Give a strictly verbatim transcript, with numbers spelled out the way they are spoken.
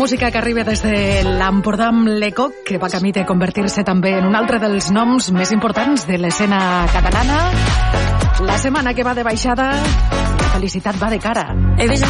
música que arriba des de l'Empordà amb l'Eco, que va camí de convertir-se també en un altre dels noms més importants de l'escena catalana. La setmana que va de baixada, la felicitat va de cara.